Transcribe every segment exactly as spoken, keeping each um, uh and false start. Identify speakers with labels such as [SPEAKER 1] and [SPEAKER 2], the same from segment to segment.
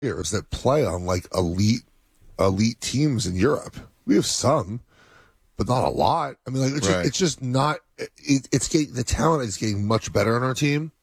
[SPEAKER 1] players that play on like elite elite teams in Europe. We have some, but not a lot. I mean, like it's,
[SPEAKER 2] right.
[SPEAKER 1] just, it's just not. It, it's getting, the talent is getting much better on our team.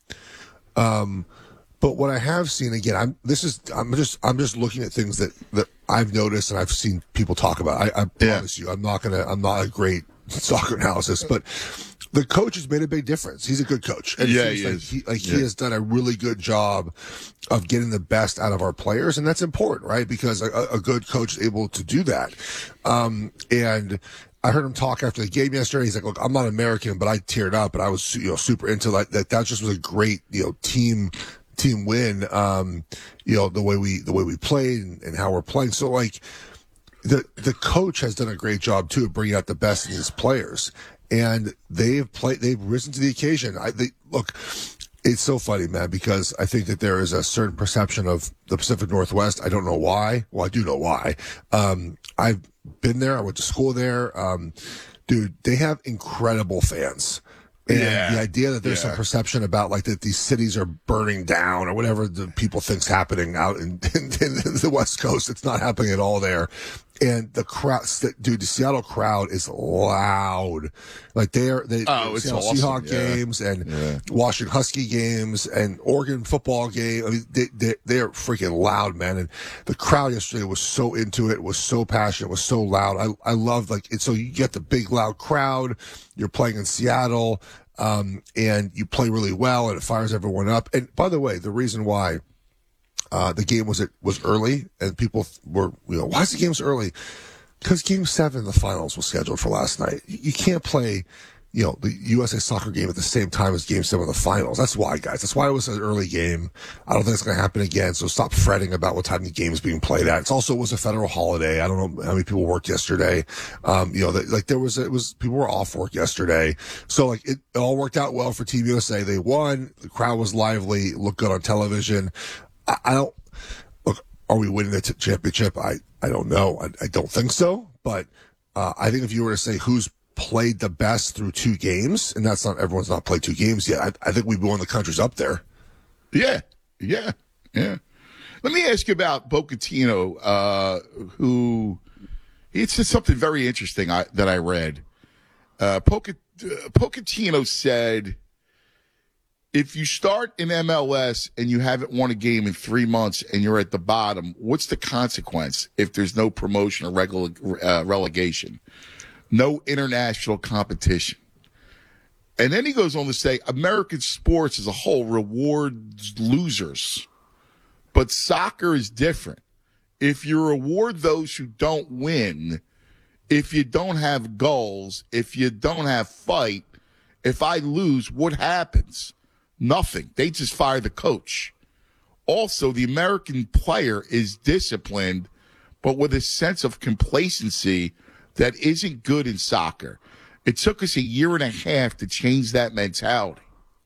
[SPEAKER 1] Um, but what I have seen again, I'm this is I'm just I'm just looking at things that, that I've noticed and I've seen people talk about. I, I promise yeah. you, I'm not gonna I'm not a great soccer analysis, but the coach has made a big difference. He's a good coach. And
[SPEAKER 2] yeah,
[SPEAKER 1] it
[SPEAKER 2] he
[SPEAKER 1] like
[SPEAKER 2] is.
[SPEAKER 1] He, like
[SPEAKER 2] yeah.
[SPEAKER 1] he has done a really good job of getting the best out of our players, and that's important, right? Because a, a good coach is able to do that. Um, and I heard him talk after the game yesterday. He's like, "Look, I'm not American, but I teared up, and I was you know super into like that. That just was a great you know team team win. Um, you know the way we the way we played and, and how we're playing. So like." The the coach has done a great job too of bringing out the best in his players, and they've played. They've risen to the occasion. I they, look, it's so funny, man, because I think that there is a certain perception of the Pacific Northwest. I don't know why. Well, I do know why. Um, I've been there. I went to school there. Um, dude, they have incredible fans. And
[SPEAKER 2] yeah.
[SPEAKER 1] the idea that there's
[SPEAKER 2] yeah.
[SPEAKER 1] some perception about like that these cities are burning down or whatever the people think's happening out in, in, in the West Coast, it's not happening at all there. And the crowd, dude, the Seattle crowd is loud. Like they're they
[SPEAKER 2] oh, it's
[SPEAKER 1] Seattle
[SPEAKER 2] awesome.
[SPEAKER 1] Seahawk
[SPEAKER 2] yeah.
[SPEAKER 1] games and
[SPEAKER 2] yeah.
[SPEAKER 1] Washington Husky games and Oregon football game. I mean, they they they're freaking loud, man. And the crowd yesterday was so into it, was so passionate, was so loud. I I love like it. So you get the big loud crowd. You're playing in Seattle, um, and you play really well, and it fires everyone up. And by the way, the reason why. Uh, the game was it was early, and people were, you know, why is the game so early? Because Game Seven, the finals, was scheduled for last night. You, you can't play, you know, the U S A Soccer game at the same time as Game Seven of the finals. That's why, guys. That's why it was an early game. I don't think it's going to happen again. So stop fretting about what time the game is being played at. It's also it was a federal holiday. I don't know how many people worked yesterday. Um, you know, the, like there was it was people were off work yesterday. So like it, it all worked out well for Team U S A. They won. The crowd was lively. It looked good on television. I don't look. Are we winning the t- championship? I, I don't know. I, I don't think so. But uh, I think if you were to say who's played the best through two games, and that's not everyone's not played two games yet. I, I think we've won the country's up there.
[SPEAKER 2] Yeah, yeah, yeah. Let me ask you about Pochettino, uh, who it's just something very interesting I, that I read. Uh, Poch- uh, Pochettino said, if you start in M L S and you haven't won a game in three months and you're at the bottom, what's the consequence if there's no promotion or regular, uh, relegation? No international competition. And then he goes on to say, American sports as a whole rewards losers. But soccer is different. If you reward those who don't win, if you don't have goals, if you don't have fight, if I lose, what happens? Nothing. They just fire the coach. Also, the American player is disciplined, but with a sense of complacency that isn't good in soccer. It took us a year and a half to change that mentality.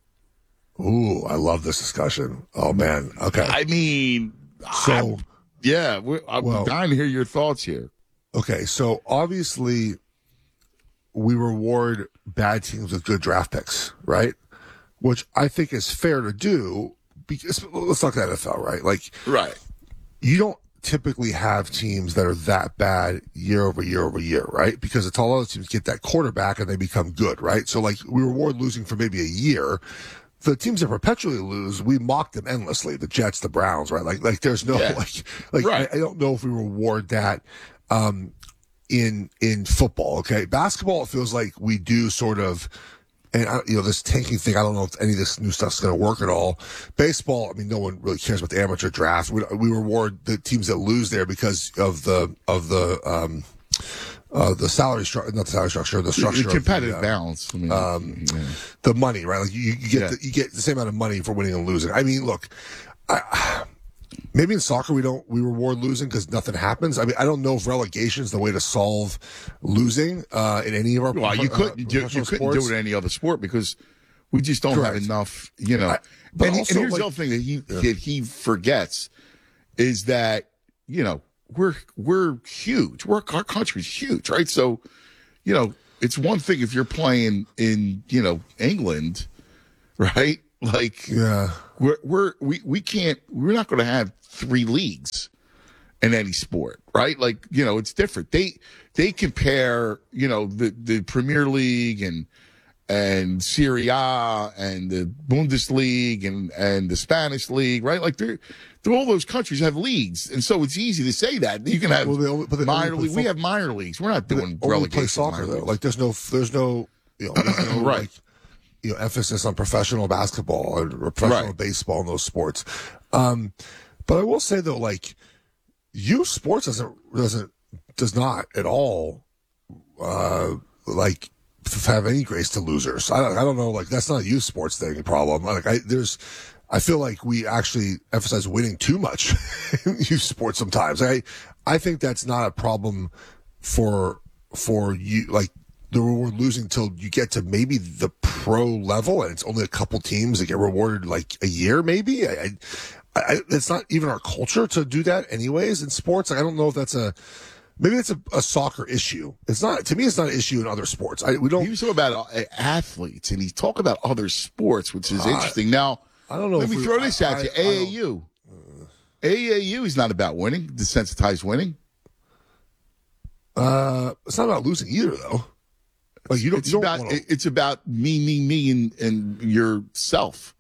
[SPEAKER 1] Ooh, I love this discussion. Oh, man. Okay.
[SPEAKER 2] I mean,
[SPEAKER 1] so,
[SPEAKER 2] I'm, yeah, we're, I'm
[SPEAKER 1] well,
[SPEAKER 2] dying to hear your thoughts here.
[SPEAKER 1] Okay, so obviously we reward bad teams with good draft picks, right? Which I think is fair to do because let's talk N F L, right? Like,
[SPEAKER 2] right.
[SPEAKER 1] You don't typically have teams that are that bad year over year over year, right? Because it's all other teams get that quarterback and they become good, right? So like we reward losing for maybe a year. The teams that perpetually lose, we mock them endlessly. The Jets, the Browns, right? Like, like there's no
[SPEAKER 2] yeah.
[SPEAKER 1] like, like
[SPEAKER 2] right.
[SPEAKER 1] I, I don't know if we reward that um, in in football. Okay, basketball, it feels like we do sort of. And, you know, this tanking thing, I don't know if any of this new stuff's going to work at all. Baseball, I mean, no one really cares about the amateur draft. We, we reward the teams that lose there because of the, of the, um, uh, the salary structure, not the salary structure, the structure.
[SPEAKER 2] The competitive
[SPEAKER 1] of the, uh,
[SPEAKER 2] balance. I mean,
[SPEAKER 1] um,
[SPEAKER 2] yeah.
[SPEAKER 1] The money, right? Like you, you get,
[SPEAKER 2] yeah.
[SPEAKER 1] the, you get the same amount of money for winning and losing. I mean, look, I, maybe in soccer we don't we reward losing because nothing happens. I mean, I don't know if relegation is the way to solve losing uh, in any of our.
[SPEAKER 2] Well, you
[SPEAKER 1] uh,
[SPEAKER 2] couldn't do, you couldn't do it in any other sport because we just don't
[SPEAKER 1] Correct.
[SPEAKER 2] have enough. You know,
[SPEAKER 1] I, but
[SPEAKER 2] and,
[SPEAKER 1] also,
[SPEAKER 2] and here's
[SPEAKER 1] like,
[SPEAKER 2] the other thing that he
[SPEAKER 1] yeah.
[SPEAKER 2] that he forgets is that you know we're we're huge. We're our country's huge, right? So, you know, it's one thing if you're playing in you know England, right? Like,
[SPEAKER 1] Yeah.
[SPEAKER 2] we're, we're we we can't. We're not going to have three leagues in any sport, right? Like, you know, it's different. They they compare, you know, the the Premier League and and Serie A and the Bundesliga and and the Spanish league, right? Like, they're, they're all those countries have leagues, and so it's easy to say that you can have
[SPEAKER 1] Well, they only- but they
[SPEAKER 2] minor
[SPEAKER 1] only play
[SPEAKER 2] league. We
[SPEAKER 1] fo-
[SPEAKER 2] have minor leagues. We're not doing
[SPEAKER 1] Only
[SPEAKER 2] relegation.
[SPEAKER 1] play soccer
[SPEAKER 2] minor
[SPEAKER 1] though.
[SPEAKER 2] leagues.
[SPEAKER 1] Like there's no there's no you know, there's no
[SPEAKER 2] Right.
[SPEAKER 1] like you know emphasis on professional basketball or professional
[SPEAKER 2] Right.
[SPEAKER 1] baseball in those sports. Um, but I will say though, like youth sports doesn't doesn't does not at all uh, like f- have any grace to losers. I don't, I don't know. Like that's not a youth sports thing problem. Like I there's. I feel like we actually emphasize winning too much in youth sports sometimes. I I think that's not a problem for for you. Like the we're losing till you get to maybe the pro level, and it's only a couple teams that get rewarded like a year. Maybe I, I, I it's not even our culture to do that anyways in sports. Like, I don't know if that's a maybe it's a, a soccer issue. It's not to me. It's not an issue in other sports. I we don't.
[SPEAKER 2] He was talking about uh, athletes, and he talked about other sports, which is interesting. Now,
[SPEAKER 1] I don't know.
[SPEAKER 2] let
[SPEAKER 1] if
[SPEAKER 2] me
[SPEAKER 1] we,
[SPEAKER 2] throw this
[SPEAKER 1] I,
[SPEAKER 2] at
[SPEAKER 1] I,
[SPEAKER 2] you.
[SPEAKER 1] I
[SPEAKER 2] A A U. A A U is not about winning, desensitized winning.
[SPEAKER 1] Uh, it's not about losing either, though. Like you don't.
[SPEAKER 2] It's
[SPEAKER 1] you don't
[SPEAKER 2] about
[SPEAKER 1] wanna,
[SPEAKER 2] it's about me, me, me, and, and yourself.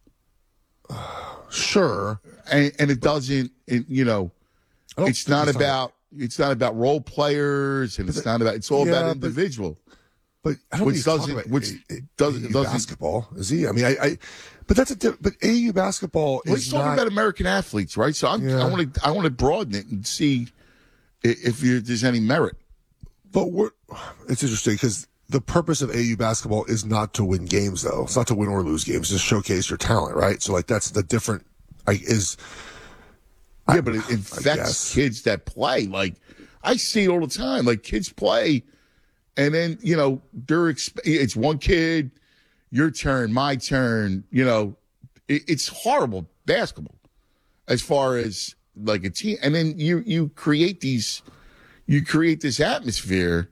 [SPEAKER 1] Sure,
[SPEAKER 2] And, and it doesn't. It, you know,
[SPEAKER 1] I don't
[SPEAKER 2] it's
[SPEAKER 1] think
[SPEAKER 2] not about. It's not about role players, and it's not about. It's all
[SPEAKER 1] yeah,
[SPEAKER 2] about
[SPEAKER 1] but-
[SPEAKER 2] individual.
[SPEAKER 1] But I don't
[SPEAKER 2] Which
[SPEAKER 1] think he's talking
[SPEAKER 2] doesn't-
[SPEAKER 1] about
[SPEAKER 2] which
[SPEAKER 1] A- A-
[SPEAKER 2] doesn't-
[SPEAKER 1] A U
[SPEAKER 2] doesn't-
[SPEAKER 1] basketball, is he? I mean, I. I but that's a. di- But A U basketball
[SPEAKER 2] Well,
[SPEAKER 1] is
[SPEAKER 2] he's talking
[SPEAKER 1] not.
[SPEAKER 2] about American athletes, right? So I'm,
[SPEAKER 1] Yeah.
[SPEAKER 2] I want to. I want to broaden it and see i- if you, there's any merit.
[SPEAKER 1] But we're, it's interesting because the purpose of A U basketball is not to win games, though. It's not to win or lose games. It's to showcase your talent, right? So, like, that's the different. Like, is
[SPEAKER 2] Yeah, but it infects
[SPEAKER 1] guess.
[SPEAKER 2] kids that play. Like, I see it all the time. Like, kids play, and then, you know, they're exp- it's one kid, your turn, my turn. You know, it, it's horrible basketball as far as like a team. And then you you create these, you create this atmosphere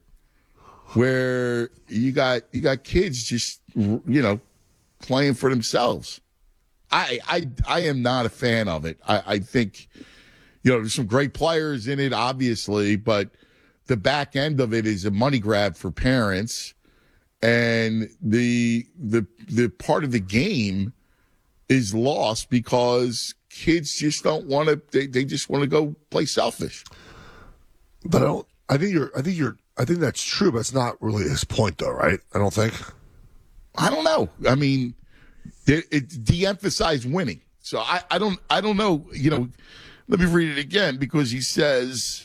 [SPEAKER 2] where you got you got kids just you know playing for themselves. I I I am not a fan of it. I, I think, you know, there's some great players in it, obviously, but the back end of it is a money grab for parents, and the the the part of the game is lost because kids just don't want to. They, they just want to go play selfish.
[SPEAKER 1] But I don't. I think you're. I think you're. I think that's true, but it's not really his point, though, right? I don't think.
[SPEAKER 2] I don't know. I mean, it, it de-emphasized winning. So I, I don't I don't know. You know, let me read it again because he says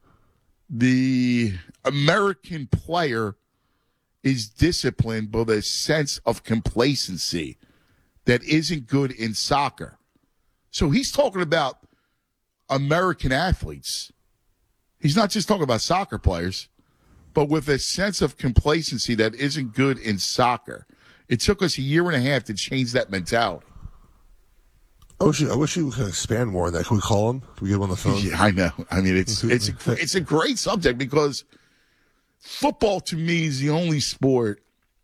[SPEAKER 2] the American player is disciplined with a sense of complacency that isn't good in soccer. So he's talking about American athletes. He's not just talking about soccer players, but with a sense of complacency that isn't good in soccer. It took us a year and a half to change that mentality.
[SPEAKER 1] I wish. You, I wish you could expand more on that. Can we call him? Can we get him on the phone?
[SPEAKER 2] Yeah, I know. I mean, it's it's a, it's a great subject because football to me is the only sport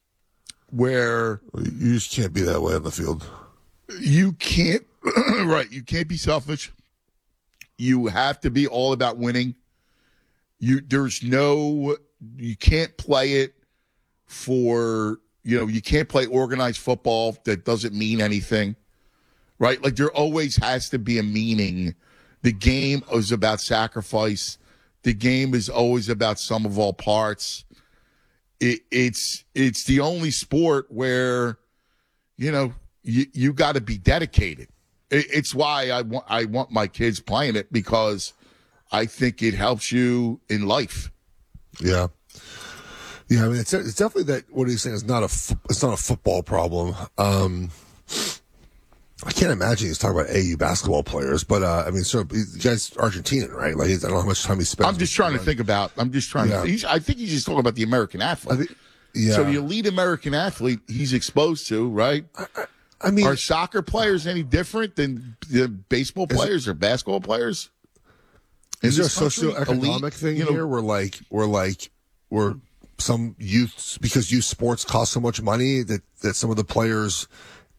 [SPEAKER 2] where
[SPEAKER 1] You just can't be that way on the field.
[SPEAKER 2] you can't right. You can't be selfish. You have to be all about winning. You there's no you can't play it for you know you can't play organized football that doesn't mean anything. Right? Like there always has to be a meaning. The game is about sacrifice. The game is always about sum of all parts. It, it's it's the only sport where, you know, you, you got to be dedicated. It, it's why I want I want my kids playing it because I think it helps you in life.
[SPEAKER 1] Yeah. Yeah, I mean, it's, it's definitely that what he's saying is not a fo- it's not a football problem. Um, I can't imagine he's talking about A U basketball players, but uh, I mean, so the guy's Argentinian, right? Like, I don't know how much time he spends.
[SPEAKER 2] I'm just trying to think about. I'm just trying
[SPEAKER 1] Yeah.
[SPEAKER 2] to. He's, I think he's just talking about the American
[SPEAKER 1] I
[SPEAKER 2] athlete.
[SPEAKER 1] think, yeah.
[SPEAKER 2] So the elite American athlete he's exposed to, right?
[SPEAKER 1] I mean,
[SPEAKER 2] Are soccer players any different than the baseball players or basketball players? In
[SPEAKER 1] is there a
[SPEAKER 2] this country?
[SPEAKER 1] socioeconomic
[SPEAKER 2] Elite,
[SPEAKER 1] thing
[SPEAKER 2] you know,
[SPEAKER 1] here where, like, where like, where some youth because youth sports cost so much money that that some of the players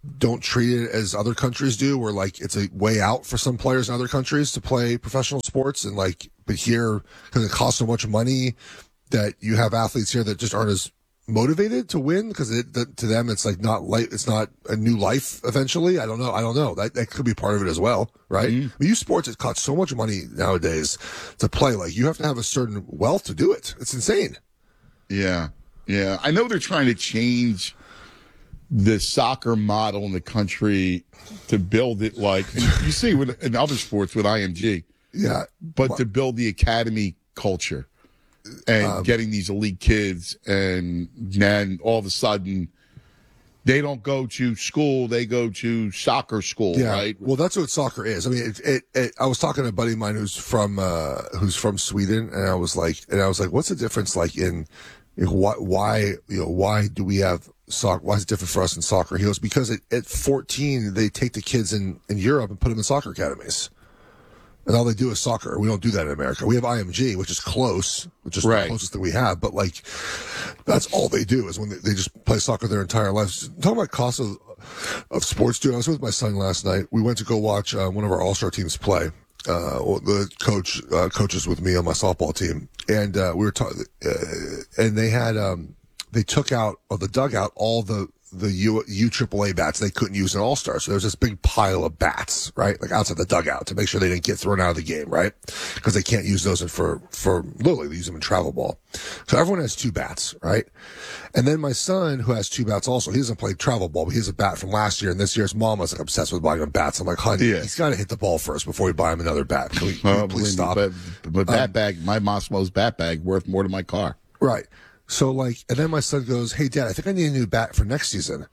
[SPEAKER 1] don't treat it as other countries do, where like it's a way out for some players in other countries to play professional sports, and like, but here because it costs so much money that you have athletes here that just aren't as motivated to win because it, the, to them it's like not life, it's not a new life eventually. I don't know. I don't know. That that could be part of it as well, right? Mm-hmm. I mean, youth sports, it costs so much money nowadays to play. Like you have to have a certain wealth to do it. It's insane.
[SPEAKER 2] Yeah, yeah. I know they're trying to change the soccer model in the country to build it like and you see with in other sports with I M G.
[SPEAKER 1] Yeah,
[SPEAKER 2] but to build the academy culture. And um, getting these elite kids, and then all of a sudden, they don't go to school; they go to soccer school,
[SPEAKER 1] yeah.
[SPEAKER 2] right?
[SPEAKER 1] Well, that's what soccer is. I mean, it, it, it, I was talking to a buddy of mine who's from uh, who's from Sweden, and I was like, and I was like, what's the difference? Like in, you know, why, why, you know, why do we have soccer? Why is it different for us in soccer? He goes, because it, at fourteen, they take the kids in in Europe and put them in soccer academies. And all they do is soccer. We don't do that in America. We have I M G, which is close, which is
[SPEAKER 2] right.
[SPEAKER 1] the closest thing we have. But, like, that's all they do is when they, they just play soccer their entire lives. Talking about cost of, of sports, dude, I was with my son last night. We went to go watch uh, one of our all-star teams play. Uh, the coach uh, coaches with me on my softball team. And uh, we were talking, uh, and they had, um, they took out of the dugout all the, the U, U triple A bats they couldn't use in All-Star. So there was this big pile of bats, right? Like outside the dugout to make sure they didn't get thrown out of the game, right? Because they can't use those for, for literally they use them in travel ball. So everyone has two bats, right? And then my son, who has two bats also, he doesn't play travel ball, but he has a bat from last year. And this year's mom was like obsessed with buying him bats. I'm like, honey, yeah. he's got to hit the ball first before we buy him another bat. Can we, can we please stop?
[SPEAKER 2] But, but bat
[SPEAKER 1] um,
[SPEAKER 2] bag, my Mossmo's bat bag worth more than my car.
[SPEAKER 1] Right. So like, and then my son goes, hey dad, I think I need a new bat for next season.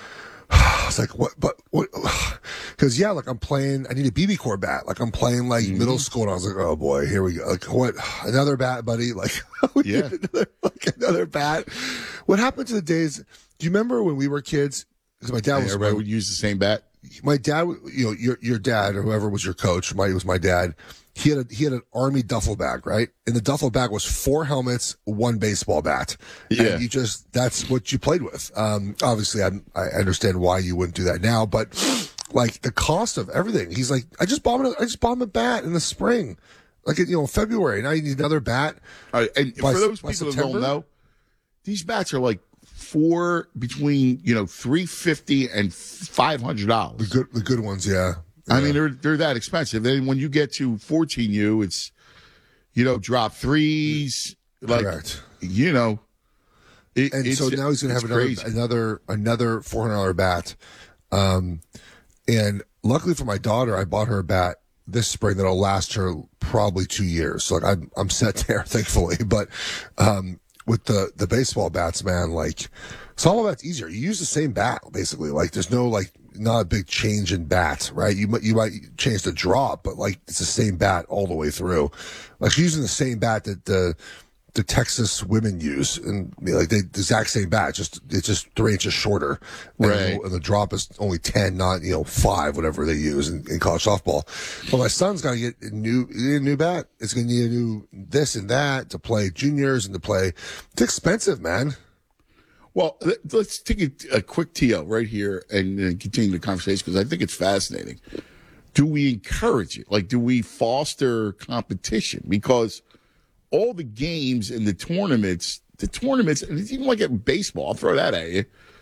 [SPEAKER 1] I was like, what, but what? Cause yeah, like I'm playing, I need a B B core bat. Like I'm playing like mm-hmm. middle school. And I was like, oh boy, here we go. Like what? Another bat, buddy. Like, we
[SPEAKER 2] yeah.
[SPEAKER 1] need another, like another bat. What happened to the days? Do you remember when we were kids? Cause my dad
[SPEAKER 2] hey,
[SPEAKER 1] was,
[SPEAKER 2] everybody
[SPEAKER 1] my,
[SPEAKER 2] would use the same bat.
[SPEAKER 1] My dad, you know, your, your dad or whoever was your coach, my, was my dad. He had a, he had an army duffel bag, right? And the duffel bag was four helmets, one baseball bat.
[SPEAKER 2] Yeah.
[SPEAKER 1] And you just, that's what you played with. Um, obviously I, I understand why you wouldn't do that now, but like the cost of everything. He's like, I just bought him, a, I just bought him a bat in the spring. Like, you know, February. Now you need another bat.
[SPEAKER 2] All right, and
[SPEAKER 1] by,
[SPEAKER 2] for those people
[SPEAKER 1] September?
[SPEAKER 2] that don't know, these bats are like four between, you know, three fifty and five hundred dollars.
[SPEAKER 1] The good, the good ones. Yeah.
[SPEAKER 2] I
[SPEAKER 1] yeah.
[SPEAKER 2] mean, they're they're that expensive. Then when you get to fourteen U, it's, you know, drop threes, like,
[SPEAKER 1] correct.
[SPEAKER 2] You know, it,
[SPEAKER 1] and so now he's going to have another, another another four hundred dollars bat. Um, and luckily for my daughter, I bought her a bat this spring that'll last her probably two years. So like I'm I'm set there, thankfully. But um, with the the baseball bats, man, like softball bat's easier. You use the same bat basically. Like there's no like. Not a big change in bat, right? You might you might change the drop, but like it's the same bat all the way through. Like she's using the same bat that the the Texas women use, and you know, like they, the exact same bat, just it's just three inches shorter, and,
[SPEAKER 2] right?
[SPEAKER 1] And the drop is only ten, not you know five, whatever they use in, in college softball. But my son's got to get a new a new bat. It's going to need a new this and that to play juniors and to play. It's expensive, man.
[SPEAKER 2] Well, let's take a, a quick T O right here and uh, continue the conversation because I think it's fascinating. Do we encourage it? Like, do we foster competition? Because all the games and the tournaments, the tournaments, and it's even like at baseball, I'll throw that at you,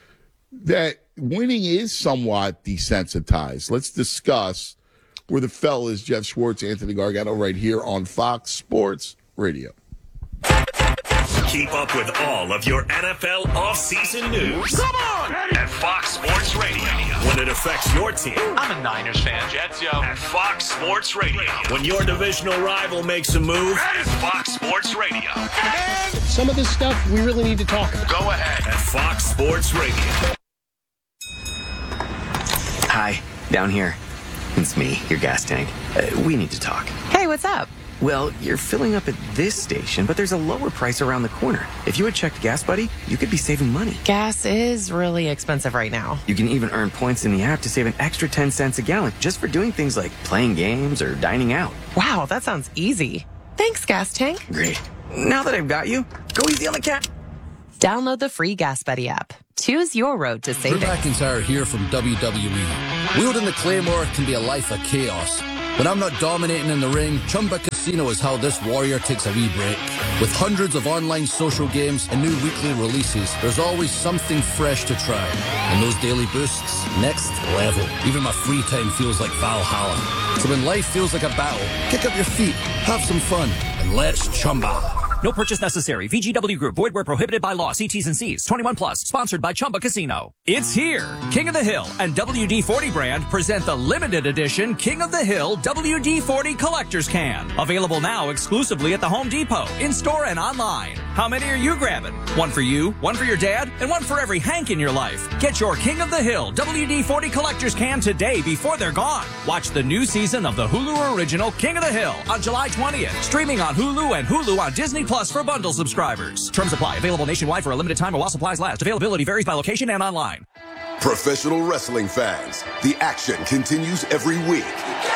[SPEAKER 2] that winning is somewhat desensitized. Let's discuss where the fellas, Jeff Schwartz, Anthony Gargano, right here on Fox Sports Radio.
[SPEAKER 3] Keep up with all of your N F L offseason news. Come on! At Fox Sports Radio. When it affects your team.
[SPEAKER 4] I'm a Niners fan, Jets, yo.
[SPEAKER 3] At Fox Sports Radio. When your divisional rival makes a move. At Fox Sports Radio.
[SPEAKER 5] And some of this stuff we really need to talk about.
[SPEAKER 3] Go ahead. At Fox Sports Radio.
[SPEAKER 6] Hi, down here. It's me, your gas tank. Uh, we need to talk.
[SPEAKER 7] Hey, what's up?
[SPEAKER 6] Well, you're filling up at this station, but there's a lower price around the corner. If you had checked Gas Buddy, you could be saving money.
[SPEAKER 7] Gas is really expensive right now.
[SPEAKER 6] You can even earn points in the app to save an extra ten cents a gallon just for doing things like playing games or dining out.
[SPEAKER 7] Wow, that sounds easy. Thanks, Gas Tank.
[SPEAKER 6] Great. Now that I've got you, go easy on the cat.
[SPEAKER 7] Download the free Gas Buddy app. Choose your road to
[SPEAKER 8] Drew
[SPEAKER 7] savings.
[SPEAKER 8] McIntyre here from W W E. Wielding the Claymore can be a life of chaos. When I'm not dominating in the ring, Chumba Casino is how this warrior takes a wee break. With hundreds of online social games and new weekly releases, there's always something fresh to try. And those daily boosts, next level. Even my free time feels like Valhalla. So when life feels like a battle, kick up your feet, have some fun, and let's Chumba.
[SPEAKER 9] No purchase necessary. V G W Group. Void where prohibited by law. See T's and C's. twenty-one plus. Sponsored by Chumba Casino. It's here. King of the Hill and W D forty brand present the limited edition King of the Hill W D forty Collector's Can. Available now exclusively at the Home Depot, in-store and online. How many are you grabbing? One for you, one for your dad, and one for every Hank in your life. Get your King of the Hill W D forty Collector's Can today before they're gone. Watch the new season of the Hulu original King of the Hill on July twentieth. Streaming on Hulu and Hulu on Disney Plus for bundle subscribers. Terms apply. Available nationwide for a limited time or while supplies last. Availability varies by location and online.
[SPEAKER 10] Professional wrestling fans, the action continues every week.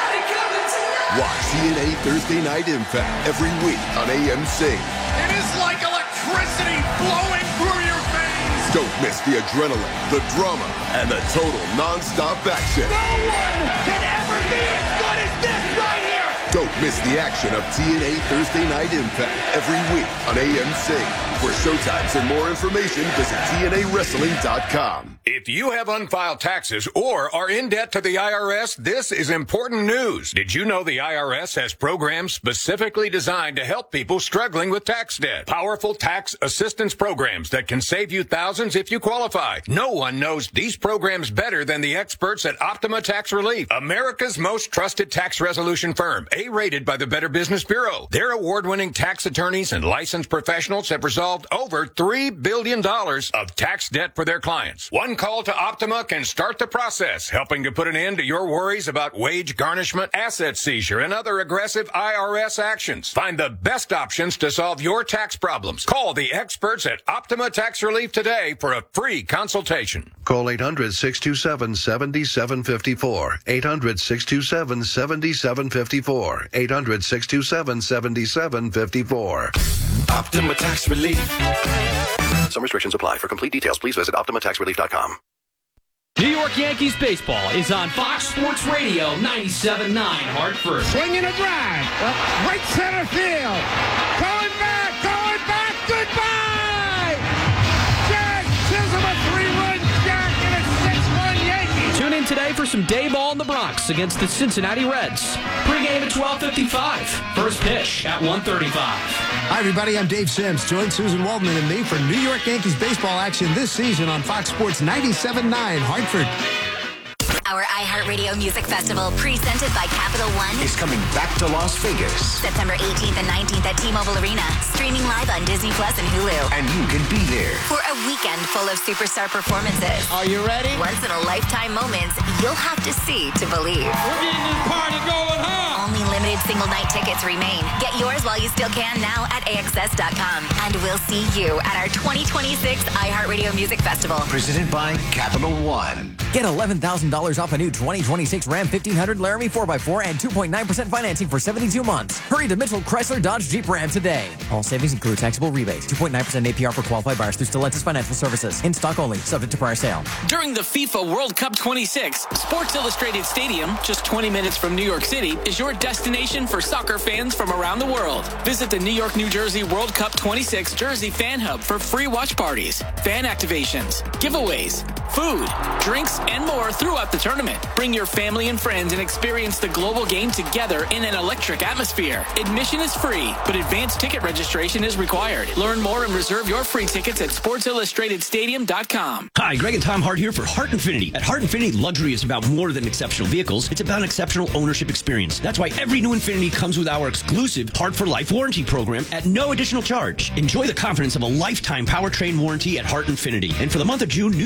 [SPEAKER 10] Watch T N A Thursday Night Impact every week on A M C.
[SPEAKER 11] It is like electricity flowing through your veins.
[SPEAKER 10] Don't miss the adrenaline, the drama, and the total non-stop action.
[SPEAKER 11] No one can ever be as good as this right here.
[SPEAKER 10] Don't miss the action of T N A Thursday Night Impact every week on A M C. For showtimes and more information, visit T N A wrestling dot com.
[SPEAKER 12] If you have unfiled taxes or are in debt to the I R S, this is important news. Did you know the I R S has programs specifically designed to help people struggling with tax debt? Powerful tax assistance programs that can save you thousands if you qualify. No one knows these programs better than the experts at Optima Tax Relief, America's most trusted tax resolution firm, A-rated by the Better Business Bureau. Their award-winning tax attorneys and licensed professionals have resolved over three billion dollars of tax debt for their clients. One call to Optima can start the process, helping to put an end to your worries about wage garnishment, asset seizure, and other aggressive I R S actions. Find the best options to solve your tax problems. Call the experts at Optima Tax Relief today for a free consultation.
[SPEAKER 13] Call eight hundred, six two seven, seven seven five four. eight hundred, six two seven, seven seven five four. eight hundred, six two seven, seven seven five four.
[SPEAKER 10] Optima Tax Relief.
[SPEAKER 13] Some restrictions apply. For complete details, please visit Optima Tax Relief dot com.
[SPEAKER 14] New York Yankees baseball is on Fox Sports Radio ninety-seven point nine Hartford.
[SPEAKER 11] Swinging a drive. Well, right center field. Going back, going back. Goodbye. Jack Chisholm, a three-run jack and a six-run Yankee.
[SPEAKER 14] Tune in today for some day ball in the Bronx against the Cincinnati Reds. Pre-game at twelve fifty-five. First pitch at one thirty-five.
[SPEAKER 15] Hi, everybody. I'm Dave Sims. Join Susan Waldman and me for New York Yankees baseball action this season on Fox Sports ninety-seven point nine Hartford.
[SPEAKER 16] Our iHeartRadio Music Festival, presented by Capital One,
[SPEAKER 17] is coming back to Las Vegas.
[SPEAKER 16] September eighteenth and nineteenth at T-Mobile Arena. Streaming live on Disney Plus and Hulu.
[SPEAKER 17] And you can be there
[SPEAKER 16] for a weekend full of superstar performances.
[SPEAKER 11] Are you ready?
[SPEAKER 16] Once-in-a-lifetime moments you'll have to see to believe.
[SPEAKER 11] We're getting this party going, huh?
[SPEAKER 16] Only limited single-night tickets remain. Get yours while you still can now at A X S dot com. And we'll see you at our twenty twenty-six iHeartRadio Music Festival.
[SPEAKER 17] Presented by Capital One.
[SPEAKER 6] Get eleven thousand dollars off a new twenty twenty-six Ram fifteen hundred Laramie four by four and two point nine percent financing for seventy-two months. Hurry to Mitchell Chrysler Dodge Jeep Ram today. All savings include taxable rebates. two point nine percent A P R for qualified buyers through Stellantis Financial Services. In stock only, subject to prior sale.
[SPEAKER 18] During the FIFA World Cup twenty-six, Sports Illustrated Stadium, just twenty minutes from New York City, is your destination for soccer fans from around the world. Visit the New York, New Jersey World Cup twenty-six Jersey Fan Hub for free watch parties, fan activations, giveaways, food, drinks, and more throughout the tournament. Bring your family and friends and experience the global game together in an electric atmosphere. Admission is free, but advanced ticket registration is required. Learn more and reserve your free tickets at sports illustrated stadium dot com.
[SPEAKER 19] Hi, Greg and Tom Hart here for Hart Infinity. At Hart Infinity, luxury is about more than exceptional vehicles. It's about an exceptional ownership experience. That's why every new Infinity comes with our exclusive Hart for Life warranty program at no additional charge. Enjoy the confidence of a lifetime powertrain warranty at Hart Infinity. And for the month of June, new Q X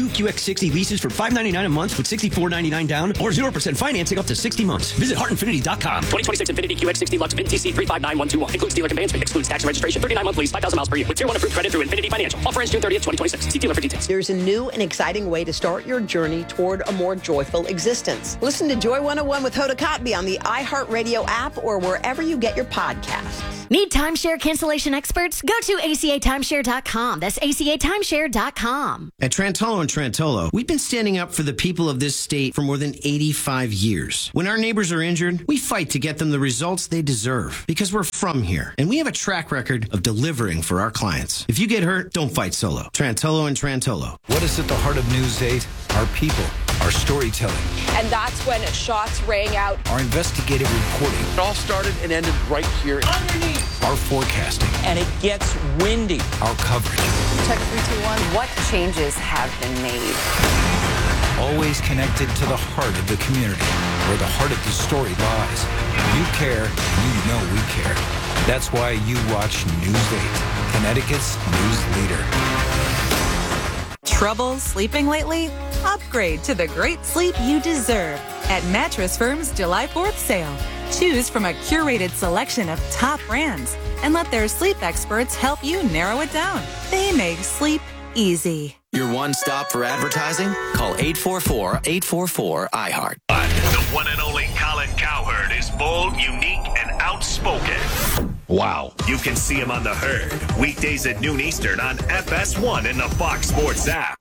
[SPEAKER 19] sixty leases for five ninety-nine a month with sixty-four ninety-nine down or zero percent financing up to sixty months. Visit Heart Infinity dot com.
[SPEAKER 14] twenty twenty-six Infiniti Q X sixty Lux N T C three five nine one two one. Includes dealer conveyance fee. Excludes tax and registration. thirty-nine month lease. five thousand miles per year. With tier one approved credit through Infinity Financial. Offer ends June thirtieth, twenty twenty-six. See dealer for details.
[SPEAKER 20] There's a new and exciting way to start your journey toward a more joyful existence. Listen to Joy one oh one with Hoda Kotb on the iHeartRadio app or wherever you get your podcasts.
[SPEAKER 21] Need timeshare cancellation experts? Go to A C A timeshare dot com. That's A C A timeshare dot com.
[SPEAKER 22] At Trantolo and Trantolo, we've been standing up for the people of this state for more than eighty-five years. When our neighbors are injured, we fight to get them the results they deserve because we're from here and we have a track record of delivering for our clients. If you get hurt, don't fight solo. Trantolo and Trantolo.
[SPEAKER 23] What is at the heart of News eight? Our people, our storytelling.
[SPEAKER 24] And that's when shots rang out.
[SPEAKER 23] Our investigative reporting.
[SPEAKER 25] It all started and ended right here.
[SPEAKER 23] Underneath. Our forecasting.
[SPEAKER 25] And it gets windy.
[SPEAKER 23] Our coverage.
[SPEAKER 24] Check three, two, one. What changes have been made?
[SPEAKER 23] Always connected to the heart of the community, where the heart of the story lies. You care, you know we care. That's why you watch News eight, Connecticut's news leader.
[SPEAKER 26] Trouble sleeping lately? Upgrade to the great sleep you deserve at Mattress Firm's July fourth sale. Choose from a curated selection of top brands and let their sleep experts help you narrow it down. They make sleep easy.
[SPEAKER 27] Your one stop for advertising? Call eight four four, eight four four, I heart.
[SPEAKER 3] The one and only Colin Cowherd is bold, unique, and outspoken.
[SPEAKER 2] Wow.
[SPEAKER 3] You can see him on The Herd, weekdays at noon Eastern on F S one and the Fox Sports app.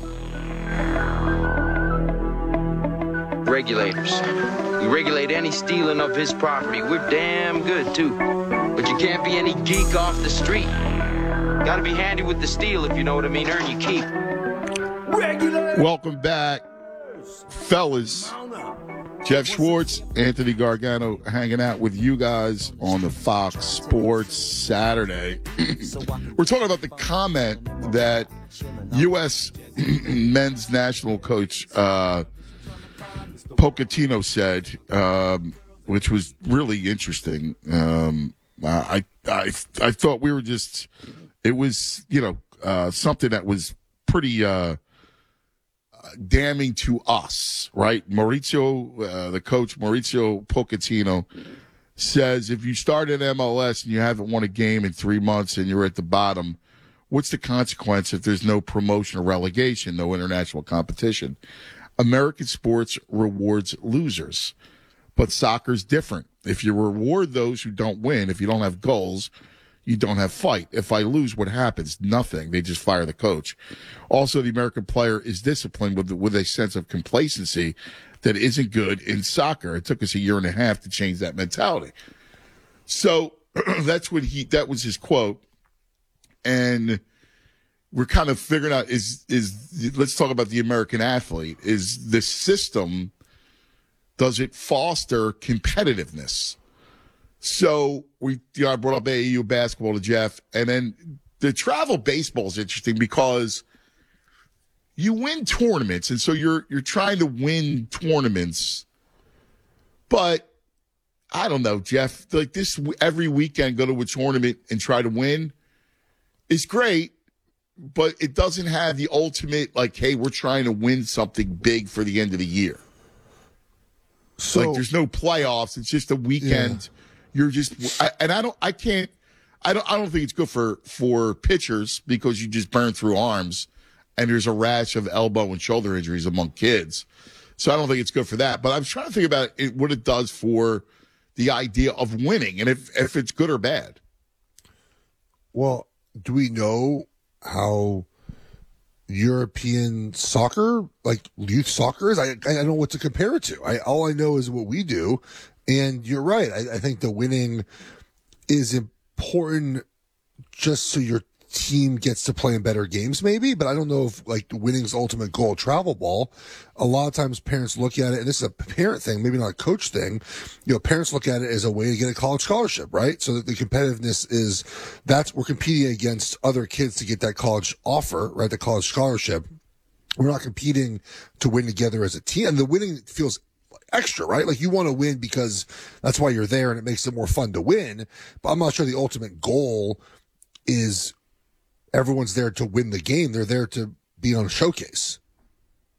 [SPEAKER 28] Regulators. We regulate any stealing of his property. We're damn good, too. But you can't be any geek off the street. Gotta be handy with the steel, if you know what I mean. Earn your keep.
[SPEAKER 2] Regulators. Welcome back, fellas. Jeff Schwartz, Anthony Gargano hanging out with you guys on the Fox Sports Saturday. We're talking about the comment that U S men's national coach uh, Pochettino said, um, which was really interesting. Um, I, I I thought we were just, it was, you know, uh, something that was pretty uh, damning to us, right? Maurizio, uh, the coach, Maurizio Pochettino, says if you start in M L S and you haven't won a game in three months and you're at the bottom, what's the consequence if there's no promotion or relegation, no international competition? American sports rewards losers, but soccer's different. If you reward those who don't win, if you don't have goals, you don't have fight. If I lose, what happens? Nothing. They just fire the coach. Also, the American player is disciplined with with a sense of complacency that isn't good in soccer. It took us a year and a half to change that mentality. So that's what he, that was his quote. And we're kind of figuring out is, is, let's talk about the American athlete. Is the system, does it foster competitiveness? So we, you know, I brought up A A U basketball to Jeff, and then the travel baseball is interesting because you win tournaments, and so you're you're trying to win tournaments. But I don't know, Jeff. Like this, every weekend go to a tournament and try to win is great, but it doesn't have the ultimate like, hey, we're trying to win something big for the end of the year. So like, there's no playoffs. It's just a weekend. Yeah. You're just, I, and I don't, I can't, I don't, I don't think it's good for, for pitchers because you just burn through arms and there's a rash of elbow and shoulder injuries among kids. So I don't think it's good for that. But I was trying to think about it, what it does for the idea of winning and if, if it's good or bad.
[SPEAKER 1] Well, do we know how European soccer, like youth soccer is? I, I don't know what to compare it to. I, all I know is what we do. And you're right. I, I think the winning is important just so your team gets to play in better games, maybe. But I don't know if like winning's ultimate goal, travel ball. A lot of times parents look at it, and this is a parent thing, maybe not a coach thing. You know, parents look at it as a way to get a college scholarship, right? So that the competitiveness is that's we're competing against other kids to get that college offer, right? The college scholarship. We're not competing to win together as a team. And the winning feels extra, right? Like you want to win because that's why you're there and it makes it more fun to win. But I'm not sure the ultimate goal is everyone's there to win the game. They're there to be on a showcase.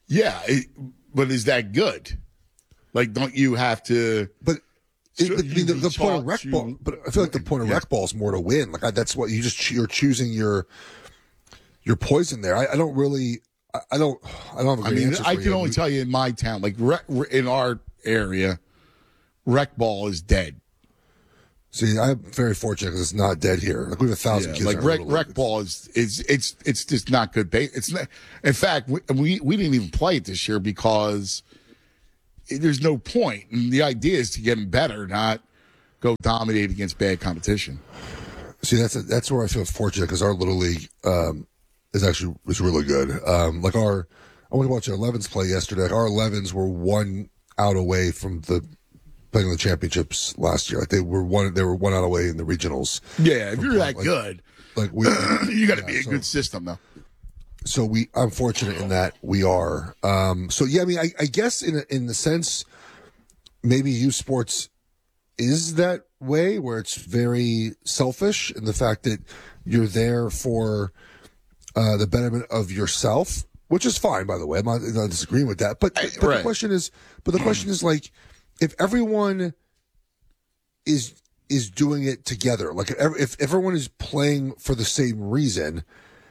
[SPEAKER 2] Yeah, it, but is that good? Like, don't you have to?
[SPEAKER 1] But it, I mean, the, the point of rec
[SPEAKER 2] to,
[SPEAKER 1] ball. But I feel like the point of
[SPEAKER 2] yeah.
[SPEAKER 1] rec ball is more to win. Like I, that's what you just you're choosing your your poison there. I, I don't really. I, I don't. I don't have a great
[SPEAKER 2] I mean,
[SPEAKER 1] answer for
[SPEAKER 2] I
[SPEAKER 1] you.
[SPEAKER 2] can only tell you in my town, like rec, in our area, rec ball is dead.
[SPEAKER 1] See, I'm very fortunate because it's not dead here. Like we have a thousand
[SPEAKER 2] Yeah,
[SPEAKER 1] kids.
[SPEAKER 2] like
[SPEAKER 1] in our
[SPEAKER 2] rec,
[SPEAKER 1] little
[SPEAKER 2] rec
[SPEAKER 1] league.
[SPEAKER 2] ball is is it's it's just not good. Ba- It's not. In fact, we, we we didn't even play it this year because it, there's no point. And the idea is to get them better, not go dominate against bad competition.
[SPEAKER 1] See, that's a, that's where I feel fortunate because our little league um, is actually is really good. Um, like our, I went to watch our elevens play yesterday. Like our elevens were one out away from the playing in the championships last year. Like they were one, they were one out away in the regionals.
[SPEAKER 2] Yeah, if you're that
[SPEAKER 1] like,
[SPEAKER 2] good,
[SPEAKER 1] like we,
[SPEAKER 2] you got to
[SPEAKER 1] yeah,
[SPEAKER 2] be a
[SPEAKER 1] so,
[SPEAKER 2] good system, though.
[SPEAKER 1] So we, I'm fortunate in that we are. Um, so yeah, I mean, I, I guess in a, in the sense, maybe youth sports is that way where it's very selfish in the fact that you're there for uh, the betterment of yourself, which is fine, by the way. I'm not, I'm not disagreeing with that. But, but
[SPEAKER 2] right.
[SPEAKER 1] the question is, but the question is like, if everyone is is doing it together, like if, if everyone is playing for the same reason,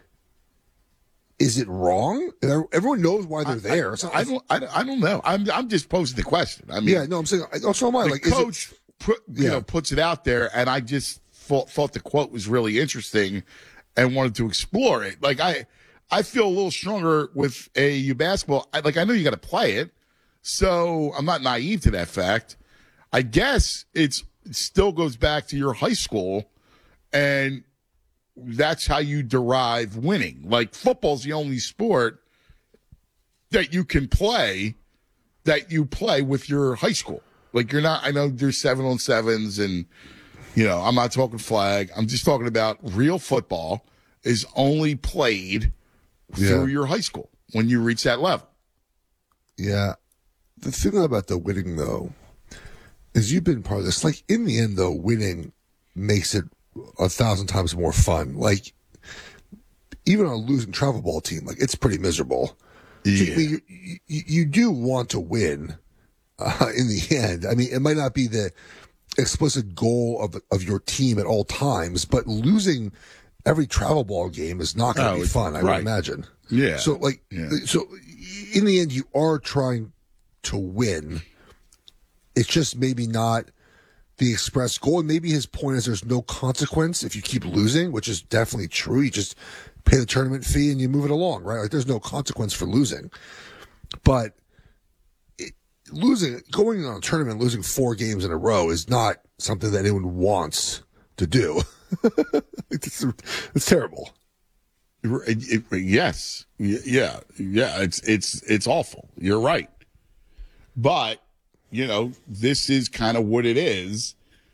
[SPEAKER 1] is it wrong? Everyone knows why they're
[SPEAKER 2] I,
[SPEAKER 1] there.
[SPEAKER 2] I,
[SPEAKER 1] So
[SPEAKER 2] I don't. I, don't- I don't know. I'm. I'm just posing the question. I mean,
[SPEAKER 1] yeah, no, I'm saying. Also, am I
[SPEAKER 2] the
[SPEAKER 1] like is it-
[SPEAKER 2] coach put, you
[SPEAKER 1] Yeah.
[SPEAKER 2] know puts it out there, and I just thought, thought the quote was really interesting, and wanted to explore it. Like I, I feel a little stronger with A A U basketball. I, like I know you got to play it, so I'm not naive to that fact. I guess it's it still goes back to your high school, and that's how you derive winning. Like football's the only sport that you can play that you play with your high school. Like you're not, I know there's seven on sevens and, you know, I'm not talking flag. I'm just talking about real football is only played
[SPEAKER 1] Yeah.
[SPEAKER 2] through your high school when you reach that level.
[SPEAKER 1] Yeah. The thing about the winning, though, is you've been part of this. Like, in the end, though, winning makes it a thousand times more fun. Like, even on a losing travel ball team, like, it's pretty miserable.
[SPEAKER 2] Yeah.
[SPEAKER 1] So, I mean, you, you, you do want to win uh, in the end. I mean, it might not be the explicit goal of of your team at all times, but losing every travel ball game is not going to
[SPEAKER 2] Oh,
[SPEAKER 1] be fun, I
[SPEAKER 2] right.
[SPEAKER 1] would imagine.
[SPEAKER 2] Yeah.
[SPEAKER 1] So, like,
[SPEAKER 2] Yeah.
[SPEAKER 1] so in the end, you are trying to win. It's just maybe not the express goal. And maybe his point is there's no consequence if you keep losing, which is definitely true. You just pay the tournament fee and you move it along, right? Like, there's no consequence for losing. But it, losing, going on a tournament, losing four games in a row is not something that anyone wants to do. it's, it's terrible.
[SPEAKER 2] It- it- yes. Y- Yeah. Yeah. It's, it's, it's awful. You're right. But, you know, this is kind of what it is,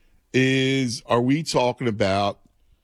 [SPEAKER 2] is are we talking about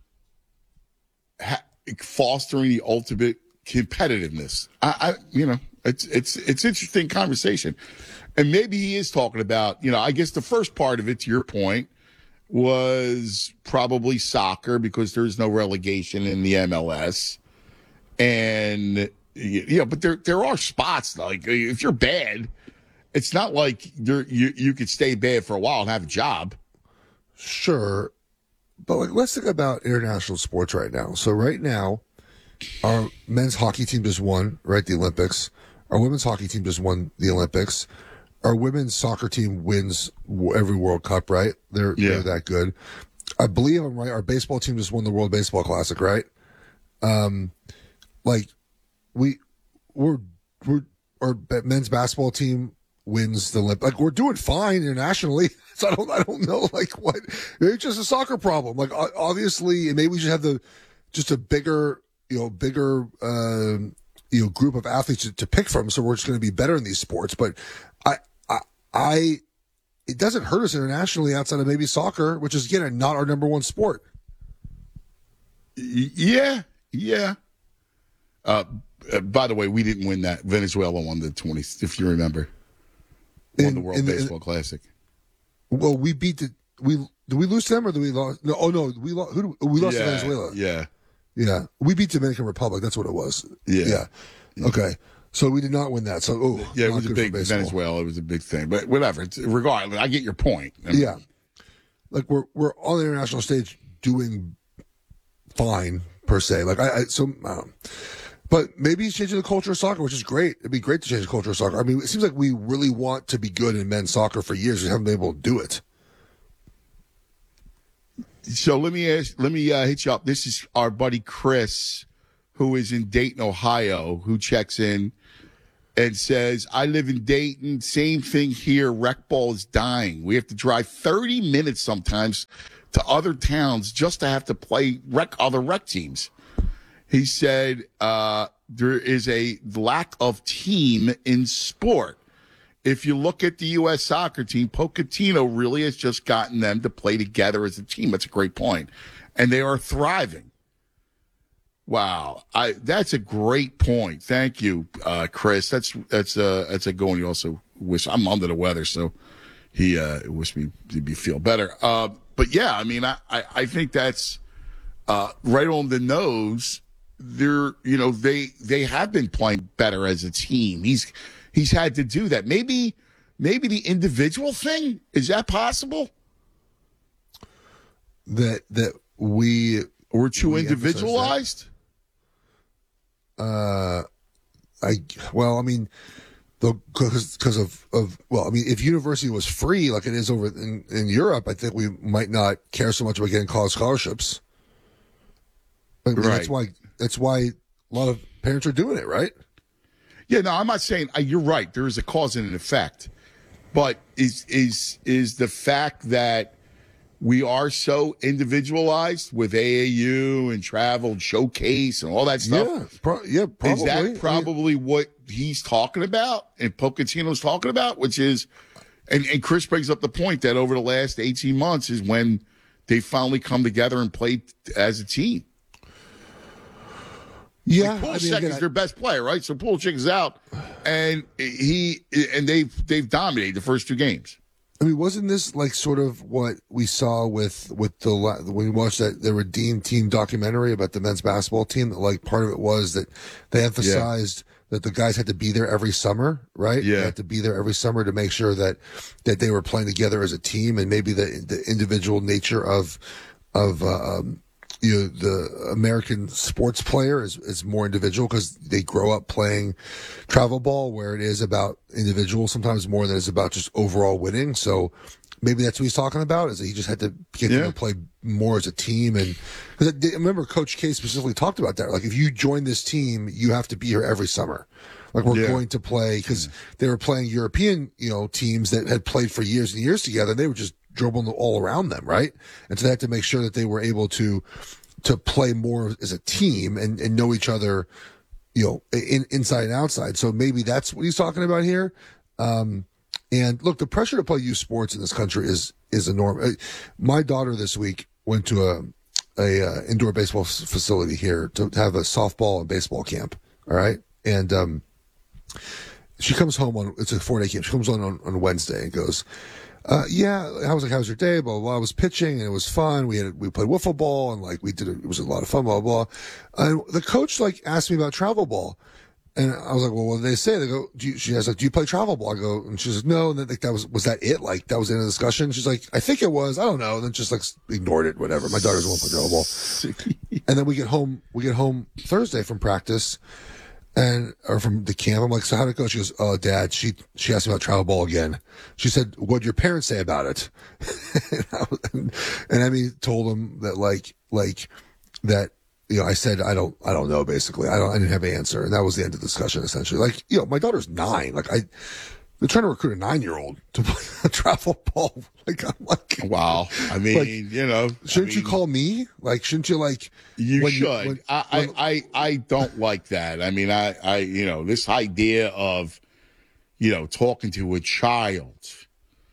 [SPEAKER 2] ha- fostering the ultimate competitiveness? I, I, you know, it's, it's, it's interesting conversation. And maybe he is talking about, you know, I guess the first part of it, to your point, was probably soccer because there's no relegation in the M L S. And, yeah, but there, there are spots, like, if you're bad, it's not like you're, you you could stay bad for a while and have a job.
[SPEAKER 1] Sure. But like, let's think about international sports right now. So right now, our men's hockey team just won, right, the Olympics. Our women's hockey team just won the Olympics. Our women's soccer team wins every World Cup, right? They're,
[SPEAKER 2] Yeah.
[SPEAKER 1] they're that good. I believe I'm right. Our baseball team just won the World Baseball Classic, right? Um, like we, we're, we're, our men's basketball team wins the Olympics. Like, we're doing fine internationally. So I don't, I don't know, like, what, maybe it's just a soccer problem. Like, o- obviously, and maybe we should have the, just a bigger, you know, bigger, um, you know, group of athletes to, to pick from. So we're just going to be better in these sports. But I, I, I, it doesn't hurt us internationally outside of maybe soccer, which is, again, not our number one sport.
[SPEAKER 2] Y- Yeah, yeah. Uh, uh, by the way, we didn't win that. Venezuela won the twenty, if you remember, won
[SPEAKER 1] In-
[SPEAKER 2] the World
[SPEAKER 1] in the-
[SPEAKER 2] Baseball Classic.
[SPEAKER 1] Well, we beat the, we, did we lose to them or did we lose? No, oh no, we lost, who, did we we lost
[SPEAKER 2] yeah,
[SPEAKER 1] to Venezuela.
[SPEAKER 2] Yeah.
[SPEAKER 1] Yeah. We beat Dominican Republic. That's what it was.
[SPEAKER 2] Yeah.
[SPEAKER 1] Yeah. Okay. So we did not win that. So oh,
[SPEAKER 2] yeah, it
[SPEAKER 1] not
[SPEAKER 2] was a
[SPEAKER 1] good
[SPEAKER 2] big
[SPEAKER 1] for baseball.
[SPEAKER 2] Venezuela. It was a big thing, but whatever. It's, regardless, I get your point. I mean,
[SPEAKER 1] Yeah, like we're we're on the international stage doing fine per se. Like I, I so, um, but maybe he's changing the culture of soccer, which is great. It'd be great to change the culture of soccer. I mean, it seems like we really want to be good in men's soccer for years. We haven't been able to do it.
[SPEAKER 2] So let me ask, let me uh, hit you up. This is our buddy Chris, who is in Dayton, Ohio, who checks in and says, I live in Dayton. Same thing here. Rec ball is dying. We have to drive thirty minutes sometimes to other towns just to have to play rec other rec teams. He said uh, there is a lack of team in sport. If you look at the U S soccer team, Pochettino really has just gotten them to play together as a team. That's a great point. And they are thriving. Wow. I, that's a great point. Thank you, uh, Chris. That's, that's, uh, that's a goal. And you also wish I'm under the weather. So he, uh, wished me to feel better. Uh, but yeah, I mean, I, I, I think that's, uh, right on the nose. They're, you know, they, they have been playing better as a team. He's, He's had to do that. Maybe, maybe the individual thing, is that possible?
[SPEAKER 1] That that we
[SPEAKER 2] were too we individualized.
[SPEAKER 1] Uh, I well, I mean, because because of of well, I mean, if university was free like it is over in, in Europe, I think we might not care so much about getting college scholarships. I mean,
[SPEAKER 2] right.
[SPEAKER 1] That's why that's why a lot of parents are doing it, right?
[SPEAKER 2] Yeah, no, I'm not saying uh, you're right. There is a cause and an effect, but is is is the fact that we are so individualized with A A U and travel and showcase and all that stuff?
[SPEAKER 1] Yeah, pro- yeah, probably.
[SPEAKER 2] Is that probably I mean, what he's talking about and Pochettino's talking about? Which is, and, and Chris brings up the point that over the last eighteen months is when they finally come together and played as a team.
[SPEAKER 1] Yeah,
[SPEAKER 2] like Pulisic
[SPEAKER 1] I mean, again,
[SPEAKER 2] is their best player, right? So Pulisic is out, and he and they've they've dominated the first two games.
[SPEAKER 1] I mean, wasn't this like sort of what we saw with with the when we watched that the Redeem Team documentary about the men's basketball team? That like part of it was that they emphasized yeah. that the guys had to be there every summer, right?
[SPEAKER 2] Yeah,
[SPEAKER 1] they had to be there every summer to make sure that that they were playing together as a team, and maybe the the individual nature of of uh, um, you know, the American sports player is, is more individual because they grow up playing travel ball where it is about individual sometimes more than it's about just overall winning. So maybe that's what he's talking about is that he just had to get
[SPEAKER 2] yeah.
[SPEAKER 1] them to play more as a team. And cause I remember Coach K specifically talked about that. Like if you join this team, you have to be here every summer. Like we're
[SPEAKER 2] yeah.
[SPEAKER 1] going to play because they were playing European, you know, teams that had played for years and years together. And they were just dribbling all around them, right? And so they had to make sure that they were able to to play more as a team and, and know each other, you know, in, inside and outside. So maybe that's what he's talking about here. Um, and look, the pressure to play youth sports in this country is is enormous. My daughter this week went to a a uh, indoor baseball facility here to have a softball and baseball camp. All right, and um, she comes home on it's a four day camp. She comes on, on on Wednesday and goes, Uh, yeah, I was like, how was your day? Blah, blah, blah. I was pitching and it was fun. We had, we played wiffle ball and like we did, it, it was a lot of fun, blah, blah, blah. And the coach like asked me about travel ball. And I was like, well, what did they say? They go, do you, she was like, do you play travel ball? I go, and she says, no. And then like, that was, was that it? Like, that was the end of the discussion. She's like, I think it was, I don't know. And then just like ignored it, whatever. My daughter doesn't want to play travel ball. And then we get home, we get home Thursday from practice. And or from the camp, I'm like, so how'd it go? She goes, oh, Dad, she she asked me about travel ball again. She said, what'd your parents say about it? and, I was, and, and I mean, told them that like like that, you know, I said I don't I don't know. Basically, I don't I didn't have an answer, and that was the end of the discussion. Essentially, like you know, my daughter's nine. Like I, they're trying to recruit a nine year old to play travel ball. Like I'm like,
[SPEAKER 2] wow. I mean,
[SPEAKER 1] like,
[SPEAKER 2] you know,
[SPEAKER 1] shouldn't
[SPEAKER 2] I mean,
[SPEAKER 1] you call me? Like, shouldn't you like?
[SPEAKER 2] You
[SPEAKER 1] when
[SPEAKER 2] should.
[SPEAKER 1] You, when,
[SPEAKER 2] I,
[SPEAKER 1] when,
[SPEAKER 2] I, I, I don't like that. I mean, I, I, you know, this idea of, you know, talking to a child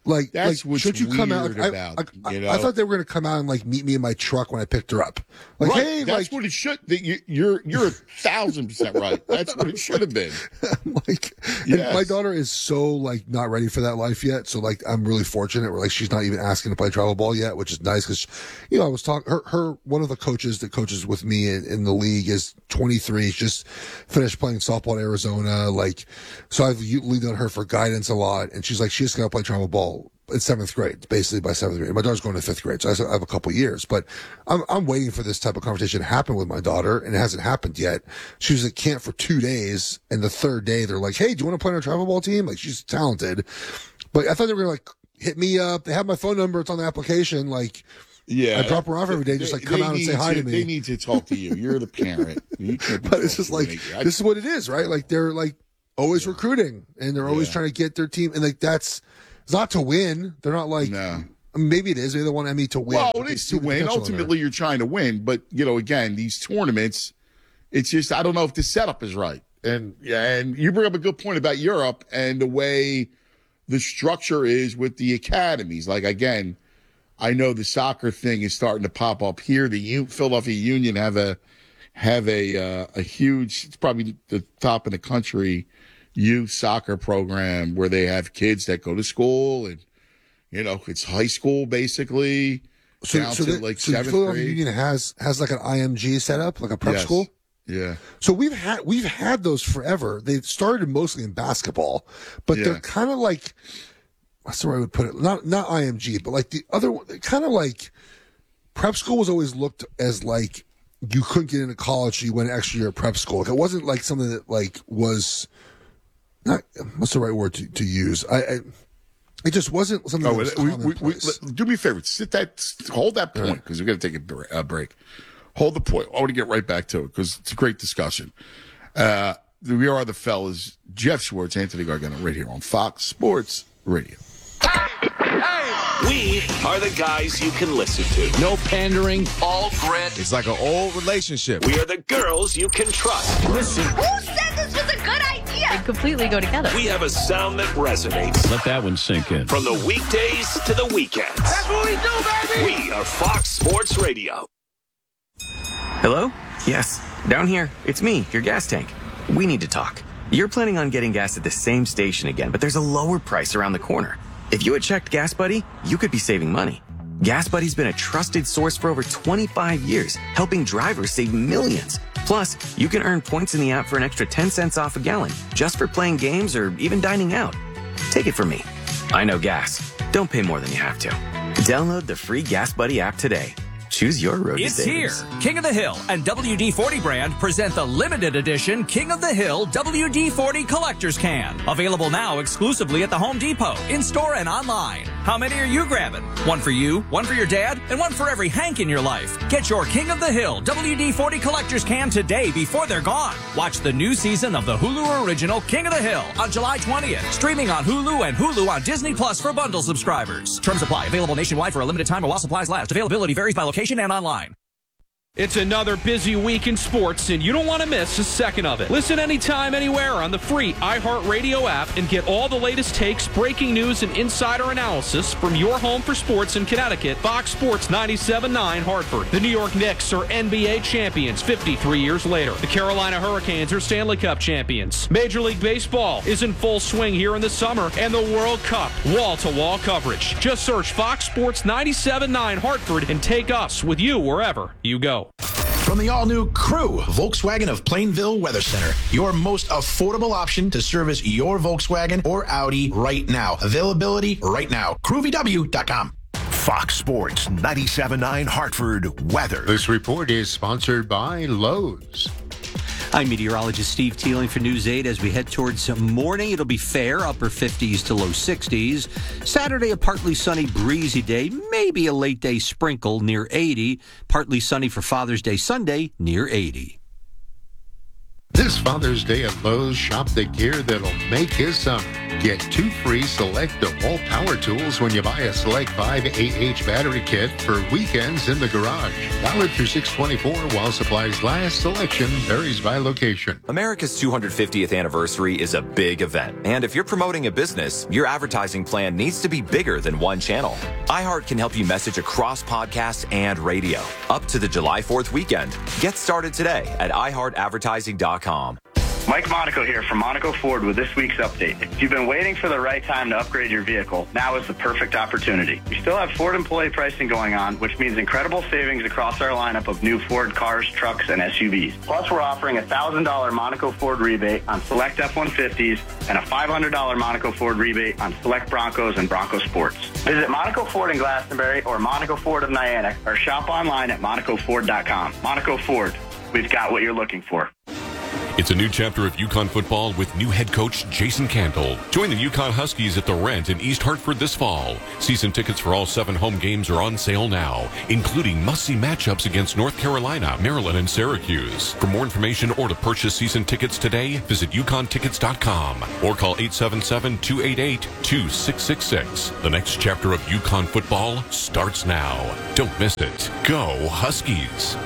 [SPEAKER 1] Like,
[SPEAKER 2] That's
[SPEAKER 1] like
[SPEAKER 2] what's
[SPEAKER 1] should you come out?
[SPEAKER 2] weird
[SPEAKER 1] Like,
[SPEAKER 2] about,
[SPEAKER 1] I, I,
[SPEAKER 2] you know?
[SPEAKER 1] I thought they were going to come out and like meet me in my truck when I picked her up. Like,
[SPEAKER 2] right.
[SPEAKER 1] hey,
[SPEAKER 2] that's
[SPEAKER 1] like,
[SPEAKER 2] what it should. that you- You're you're a thousand percent right. That's what it should have been.
[SPEAKER 1] like, and
[SPEAKER 2] Yes.
[SPEAKER 1] my daughter is so like not ready for that life yet. So like, I'm really fortunate. Where like she's not even asking to play travel ball yet, which is nice because, you know, I was talking her. Her one of the coaches that coaches with me in, in the league is twenty-three. She's just finished playing softball in Arizona. Like, so I've leaned on her for guidance a lot, and she's like, she's just gonna play travel ball. It's seventh grade, basically by seventh grade. My daughter's going to fifth grade, so I have a couple years. But I'm I'm waiting for this type of conversation to happen with my daughter, and it hasn't happened yet. She was at camp for two days, and the third day they're like, "Hey, do you want to play on a travel ball team?" Like, she's talented, but I thought they were gonna like hit me up. They have my phone number; it's on the application. Like,
[SPEAKER 2] Yeah,
[SPEAKER 1] I drop her off every day, just like come
[SPEAKER 2] They
[SPEAKER 1] out and
[SPEAKER 2] need
[SPEAKER 1] say hi to
[SPEAKER 2] to
[SPEAKER 1] me.
[SPEAKER 2] They need to talk to you. You're the parent. You can't be
[SPEAKER 1] But it's just
[SPEAKER 2] talking
[SPEAKER 1] like
[SPEAKER 2] to me. I-
[SPEAKER 1] this is what it is, right? Like they're like always recruiting, and they're always
[SPEAKER 2] Yeah.
[SPEAKER 1] trying to get their team, and like that's it's not to win. They're not like
[SPEAKER 2] No.
[SPEAKER 1] I mean, maybe it is. Maybe they want Emmy to win.
[SPEAKER 2] Well,
[SPEAKER 1] but
[SPEAKER 2] it
[SPEAKER 1] they
[SPEAKER 2] is
[SPEAKER 1] see
[SPEAKER 2] to
[SPEAKER 1] the
[SPEAKER 2] win.
[SPEAKER 1] potential in her.
[SPEAKER 2] Ultimately, you're trying to win. But, you know, again, these tournaments, it's just, I don't know if the setup is right. And, yeah, and you bring up a good point about Europe and the way the structure is with the academies. Like, again, I know the soccer thing is starting to pop up here. The U- Philadelphia Union have a, have a, uh, a huge, it's probably the top in the country, youth soccer program where they have kids that go to school and, you know, it's high school basically.
[SPEAKER 1] So,
[SPEAKER 2] down
[SPEAKER 1] so,
[SPEAKER 2] to
[SPEAKER 1] the,
[SPEAKER 2] like
[SPEAKER 1] so
[SPEAKER 2] seventh
[SPEAKER 1] Philadelphia
[SPEAKER 2] grade.
[SPEAKER 1] Union has has like an I M G setup, like a prep
[SPEAKER 2] Yes.
[SPEAKER 1] school.
[SPEAKER 2] Yeah.
[SPEAKER 1] So we've had we've had those forever. They've started mostly in basketball, but
[SPEAKER 2] Yeah.
[SPEAKER 1] they're kind of like what's the way I would put it? Not not I M G, but like the other one. Kind of like prep school was always looked as like you couldn't get into college, so you went an extra year at prep school. Like, it wasn't like something that like was not what's the right word to, to use. I, I it just wasn't something.
[SPEAKER 2] Oh,
[SPEAKER 1] that was
[SPEAKER 2] we, we, we,
[SPEAKER 1] commonplace.
[SPEAKER 2] let- do me a favor. Sit that. Hold that point because we're going to take a br- a break. Hold the point. I want to get right back to it because it's a great discussion. Uh, we are the fellas. Jeff Schwartz, Anthony Gargano, right here on Fox Sports Radio.
[SPEAKER 3] We are the guys you can listen to.
[SPEAKER 4] No pandering.
[SPEAKER 3] All grit.
[SPEAKER 4] It's like an old relationship.
[SPEAKER 3] We are the girls you can trust. Listen.
[SPEAKER 16] Who said this was a good idea?
[SPEAKER 5] They completely go together.
[SPEAKER 3] We have a sound that resonates.
[SPEAKER 4] Let that one sink in.
[SPEAKER 3] From the weekdays to the weekends.
[SPEAKER 11] That's what we do, baby!
[SPEAKER 3] We are Fox Sports Radio.
[SPEAKER 27] Hello? Yes. Down here. It's me, your gas tank. We need to talk. You're planning on getting gas at the same station again, but there's a lower price around the corner. If you had checked Gas Buddy, you could be saving money. Gas Buddy's been a trusted source for over twenty-five years, helping drivers save millions. Plus, you can earn points in the app for an extra ten cents off a gallon, just for playing games or even dining out. Take it from me. I know gas. Don't pay more than you have to. Download the free Gas Buddy app today. Choose your road to
[SPEAKER 7] It's
[SPEAKER 27] savings.
[SPEAKER 7] here. King of the Hill and W D forty brand present the limited edition King of the Hill W D forty Collector's Can. Available now exclusively at the Home Depot, in-store and online. How many are you grabbing? One for you, one for your dad, and one for every Hank in your life. Get your King of the Hill W D forty Collector's Can today before they're gone. Watch the new season of the Hulu original King of the Hill on July twentieth. Streaming on Hulu and Hulu on Disney Plus for bundle subscribers. Terms apply. Available nationwide for a limited time while supplies last. Availability varies by location and online.
[SPEAKER 8] It's another busy week in sports, and you don't want to miss a second of it. Listen anytime, anywhere on the free iHeartRadio app and get all the latest takes, breaking news, and insider analysis from your home for sports in Connecticut, Fox Sports ninety-seven point nine Hartford. The New York Knicks are N B A champions fifty-three years later. The Carolina Hurricanes are Stanley Cup champions. Major League Baseball is in full swing here in the summer, and the World Cup, wall-to-wall coverage. Just search Fox Sports ninety-seven point nine Hartford and take us with you wherever you go.
[SPEAKER 9] From the all-new Crew, Volkswagen of Plainville Weather Center, your most affordable option to service your Volkswagen or Audi right now. Availability right now. crew v w dot com.
[SPEAKER 10] Fox Sports ninety-seven point nine Hartford weather.
[SPEAKER 12] This report is sponsored by Lowe's.
[SPEAKER 13] I'm meteorologist Steve Teeling for News eight. As we head towards morning, it'll be fair, upper fifties to low sixties. Saturday, a partly sunny, breezy day, maybe a late day sprinkle near eighty. Partly sunny for Father's Day Sunday, near eighty.
[SPEAKER 12] This Father's Day at Lowe's, shop the gear that'll make his summer. Get two free Select DeWalt power tools when you buy a Select five A H battery kit for weekends in the garage. Valid through six twenty-four while supplies last. Selection varies by location.
[SPEAKER 5] America's two hundred fiftieth anniversary is a big event. And if you're promoting a business, your advertising plan needs to be bigger than one channel. iHeart can help you message across podcasts and radio. Up to the July fourth weekend. Get started today at i heart advertising dot com.
[SPEAKER 6] Mike Monaco here from Monaco Ford with this week's update. If you've been waiting for the right time to upgrade your vehicle, now is the perfect opportunity. We still have Ford employee pricing going on, which means incredible savings across our lineup of new Ford cars, trucks, and S U Vs. Plus, we're offering a one thousand dollars Monaco Ford rebate on select F one fifties and a five hundred dollars Monaco Ford rebate on select Broncos and Bronco Sports. Visit Monaco Ford in Glastonbury or Monaco Ford of Niantic or shop online at monaco ford dot com. Monaco Ford, we've got what you're looking for.
[SPEAKER 14] It's a new chapter of UConn football with new head coach Jason Candle. Join the UConn Huskies at the Rent in East Hartford this fall. Season tickets for all seven home games are on sale now, including must-see matchups against North Carolina, Maryland, and Syracuse. For more information or to purchase season tickets today, visit U Conn tickets dot com or call eight seven seven, two eight eight, two six six six. The next chapter of UConn football starts now. Don't miss it. Go Huskies.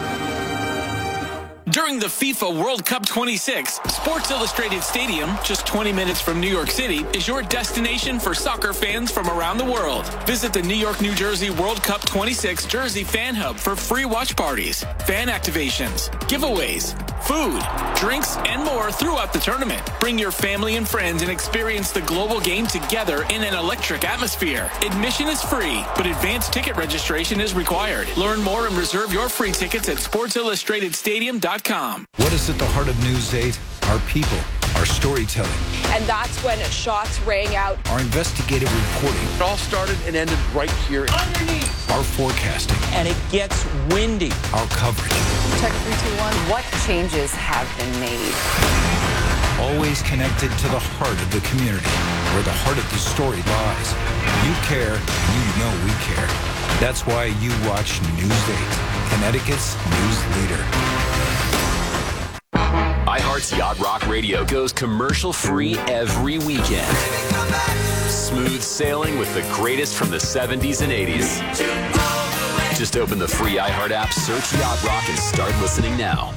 [SPEAKER 15] During the FIFA World Cup twenty-six, Sports Illustrated Stadium, just twenty minutes from New York City, is your destination for soccer fans from around the world. Visit the New York, New Jersey World Cup twenty-six Jersey Fan Hub for free watch parties, fan activations, giveaways, food, drinks, and more throughout the tournament. Bring your family and friends and experience the global game together in an electric atmosphere. Admission is free, but advanced ticket registration is required. Learn more and reserve your free tickets at sports illustrated stadium dot com.
[SPEAKER 23] What is at the heart of News eight? Our people, our storytelling,
[SPEAKER 25] And that's when shots rang out.
[SPEAKER 23] our investigative reporting,
[SPEAKER 25] It all started and ended right here. Underneath.
[SPEAKER 23] our forecasting,
[SPEAKER 25] And it gets windy.
[SPEAKER 23] our coverage.
[SPEAKER 24] Check three, two, one. What changes have been made?
[SPEAKER 23] Always connected to the heart of the community, where the heart of the story lies. You care, and you know we care. That's why you watch News eight, Connecticut's news leader.
[SPEAKER 17] iHeart's Yacht Rock Radio goes commercial-free every weekend. Smooth sailing with the greatest from the seventies and eighties. Just open the free iHeart app, search Yacht Rock, and start listening now.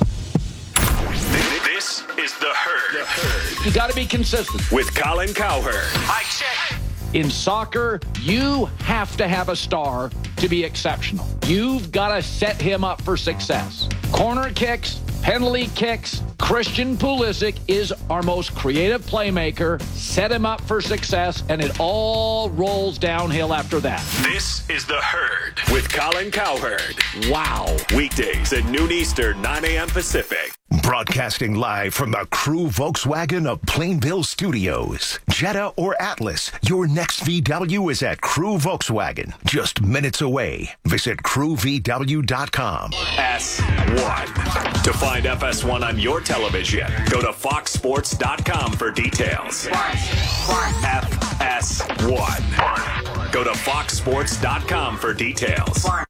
[SPEAKER 3] This is The Herd.
[SPEAKER 18] You got to be consistent.
[SPEAKER 3] With Colin Cowherd.
[SPEAKER 18] I check. In soccer, you have to have a star to be exceptional. You've got to set him up for success. Corner kicks, penalty kicks. Christian Pulisic is our most creative playmaker. Set him up for success, and it all rolls downhill after that.
[SPEAKER 3] This is The Herd with Colin Cowherd.
[SPEAKER 18] Wow.
[SPEAKER 3] Weekdays at noon Eastern, nine a.m. Pacific.
[SPEAKER 10] Broadcasting live from the Crew Volkswagen of Plainville Studios. Jetta or Atlas, your next V W is at Crew Volkswagen. Just minutes away. Visit crew v w dot com.
[SPEAKER 3] S one. To find F S one on your television, go to fox sports dot com for details. F S one. Go to fox sports dot com for details.